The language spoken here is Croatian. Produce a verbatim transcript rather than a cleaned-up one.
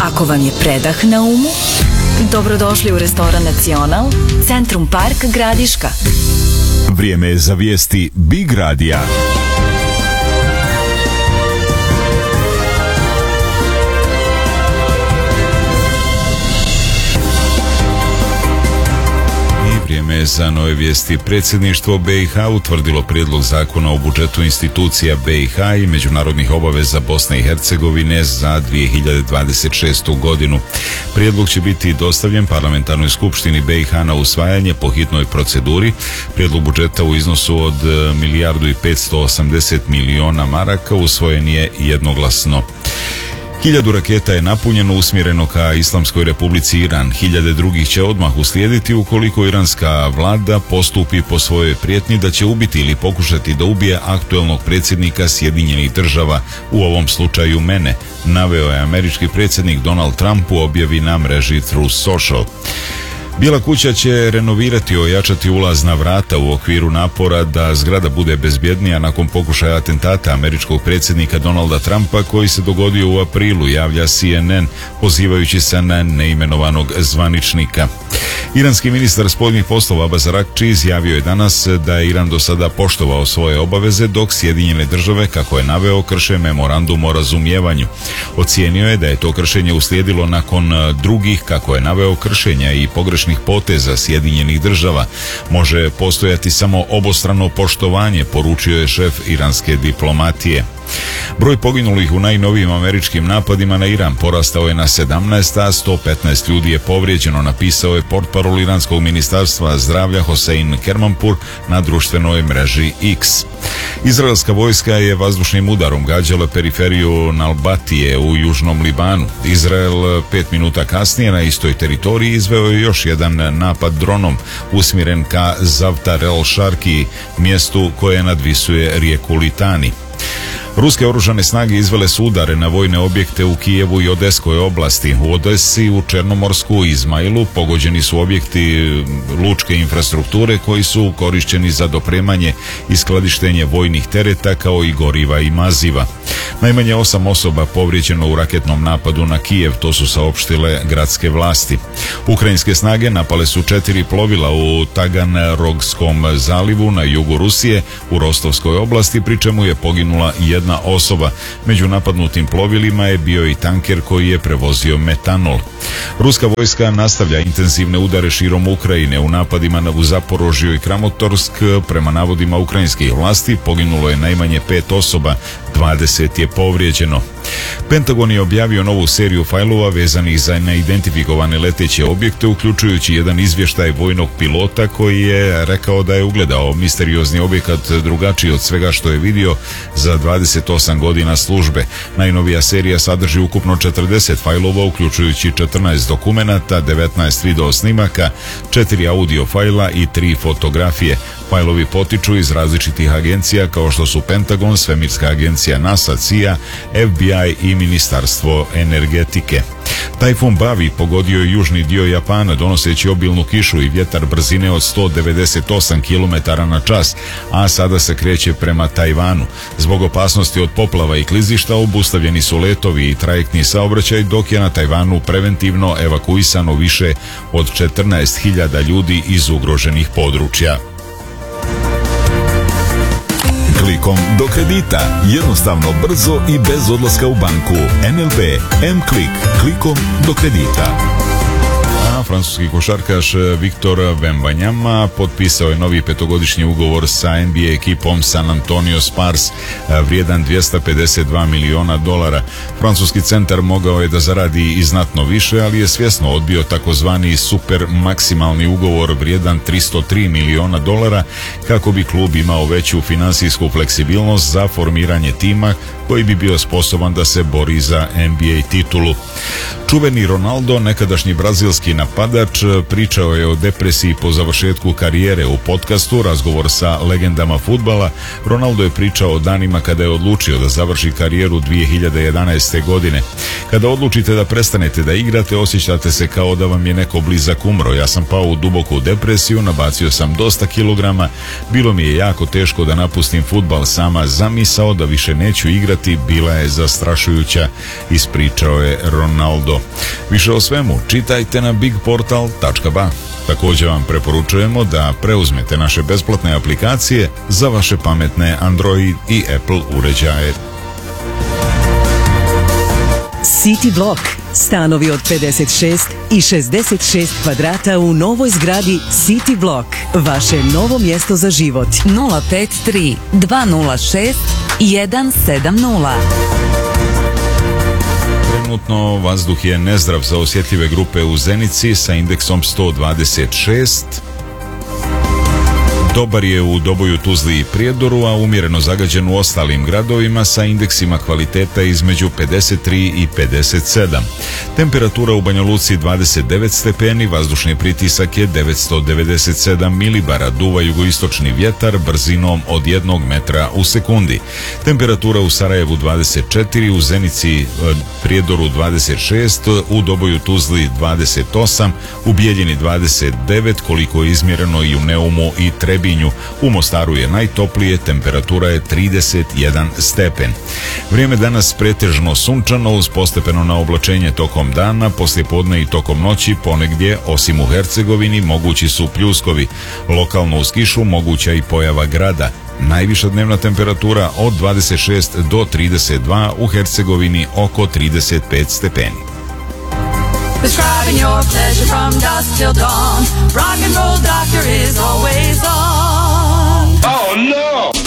Ako vam je predah na umu, dobrodošli u restoran Nacional, Centrum Park Gradiška. Vrijeme je za vijesti Big Radija. Vrijeme je za nove vijesti. Predsjedništvo be i ha utvrdilo prijedlog zakona o budžetu institucija be i ha i međunarodnih obaveza Bosne i Hercegovine za dvije hiljade dvadeset šestu godinu. Prijedlog će biti dostavljen Parlamentarnoj skupštini be i ha na usvajanje po hitnoj proceduri. Prijedlog budžeta u iznosu od milijardu i petsto osamdeset miliona maraka usvojen je jednoglasno. Hiljadu raketa je napunjeno usmjereno ka Islamskoj Republici Iran. Hiljade drugih će odmah uslijediti ukoliko iranska vlada postupi po svojoj prijetnji da će ubiti ili pokušati da ubije aktuelnog predsjednika Sjedinjenih država, u ovom slučaju mene, naveo je američki predsjednik Donald Trump u objavi na mreži Truth Social. Bijela kuća će renovirati i ojačati ulazna vrata u okviru napora da zgrada bude bezbjednija nakon pokušaja atentata američkog predsjednika Donalda Trumpa koji se dogodio u aprilu, javlja C N N pozivajući se na neimenovanog zvaničnika. Iranski ministar spoljnih poslova Abbas Araghchi izjavio je danas da je Iran do sada poštovao svoje obaveze dok Sjedinjene države, kako je naveo, krše memorandum o razumijevanju. Ocijenio je da je to kršenje uslijedilo nakon drugih, kako je naveo, kršenja i pogrešnih poteza Sjedinjenih država. Može postojati samo obostrano poštovanje, poručio je šef iranske diplomatije. Broj poginulih u najnovijim američkim napadima na Iran porastao je na sedamnaest, a sto petnaest ljudi je povrijeđeno, napisao je portparol iranskog ministarstva zdravlja Hossein Kermanpur na društvenoj mreži X. Izraelska vojska je vazdušnim udarom gađala periferiju Nalbatije u južnom Libanu. Izrael pet minuta kasnije na istoj teritoriji izveo je još jedan napad dronom usmjeren ka Zavtar el Sharki, mjestu koje nadvisuje rijeku Litani. Ruske oružane snage izvele su udare na vojne objekte u Kijevu i Odeskoj oblasti. U Odesi, u Černomorsku i Izmailu pogođeni su objekti lučke infrastrukture koji su korišćeni za dopremanje i skladištenje vojnih tereta kao i goriva i maziva. Najmanje osam osoba povrijeđeno u raketnom napadu na Kijev, to su saopštile gradske vlasti. Ukrajinske snage napale su četiri plovila u Taganrogskom zalivu na jugu Rusije u Rostovskoj oblasti, pri čemu je poginula jedna osoba. Među napadnutim plovilima je bio i tanker koji je prevozio metanol. Ruska vojska nastavlja intenzivne udare širom Ukrajine. U napadima u Zaporožju i Kramatorsk, prema navodima ukrajinskih vlasti, poginulo je najmanje pet osoba, dvadeset je povrijeđeno. Pentagon je objavio novu seriju fajlova vezanih za neidentifikovane leteće objekte, uključujući jedan izvještaj vojnog pilota koji je rekao da je ugledao misteriozni objekat drugačiji od svega što je vidio za dvadeset osam godina službe. Najnovija serija sadrži ukupno četrdeset fajlova, uključujući četrnaest dokumenata, devetnaest video snimaka, četiri audio fajla i tri fotografije. Fajlovi potiču iz različitih agencija kao što su Pentagon, Svemirska agencija NASA, C I A, F B I i Ministarstvo energetike. Tajfun Bavi pogodio je južni dio Japana donoseći obilnu kišu i vjetar brzine od sto devedeset osam kilometara na čas, a sada se kreće prema Tajvanu. Zbog opasnosti od poplava i klizišta obustavljeni su letovi i trajektni saobraćaj, dok je na Tajvanu preventivno evakuisano više od četrnaest hiljada ljudi iz ugroženih područja. Klikom do kredita. Jednostavno, brzo i bez odlaska u banku. N L B M-Klik. Klikom do kredita. A francuski košarkaš Victor Wembanyama potpisao je novi petogodišnji ugovor sa N B A ekipom San Antonio Spurs vrijedan dvjesto pedeset dva miliona dolara. Francuski centar mogao je da zaradi i znatno više, ali je svjesno odbio takozvani super maksimalni ugovor vrijedan tristo tri miliona dolara kako bi klub imao veću finansijsku fleksibilnost za formiranje tima koji bi bio sposoban da se bori za N B A titulu. Čuveni Ronaldo, nekadašnji brazilski napadač napadač, pričao je o depresiji po završetku karijere. U podcastu Razgovor sa legendama fudbala Ronaldo je pričao o danima kada je odlučio da završi karijeru dvije hiljade jedanaeste. godine. Kada odlučite da prestanete da igrate, osjećate se kao da vam je neko blizak umro. Ja sam pao u duboku depresiju, nabacio sam dosta kilograma, bilo mi je jako teško da napustim fudbal, sama zamisao da više neću igrati bila je zastrašujuća, ispričao je Ronaldo. Više o svemu čitajte na big portal tačka ba. Također vam preporučujemo da preuzmete naše besplatne aplikacije za vaše pametne Android i Apple uređaje. City Block. Stanovi od pedeset šest i šezdeset šest kvadrata u novoj zgradi City Block. Vaše novo mjesto za život. nula pet tri dva nula šest jedan sedam nula. Trenutno vazduh je nezdrav za osjetljive grupe u Zenici sa indeksom sto dvadeset šest. Dobar je u Doboju, Tuzli i Prijedoru, a umjereno zagađen u ostalim gradovima sa indeksima kvaliteta između pedeset tri i pedeset sedam. Temperatura u Banja Luci dvadeset devet stepeni, vazdušni pritisak je devetsto devedeset sedam milibara, duva jugoistočni vjetar brzinom od jednog metra u sekundi. Temperatura u Sarajevu dvadeset četiri, u Zenici, Prijedoru dvadeset šest, u Doboju, Tuzli dvadeset osam, u Bijeljini dvadeset devet, koliko je izmjereno i u Neumu i Trebinju. U Mostaru je najtoplije, temperatura je trideset jedan stepen. Vrijeme danas pretežno sunčano uz postepeno naoblačenje tokom dana, poslijepodne i tokom noći ponegdje, osim u Hercegovini, mogući su pljuskovi. Lokalno uz kišu moguća i pojava grada. Najviša dnevna temperatura od dvadeset šest do trideset dva, u Hercegovini oko trideset pet stepeni. Describing your pleasure from dusk till dawn. Rock and roll doctor is always on. Oh no!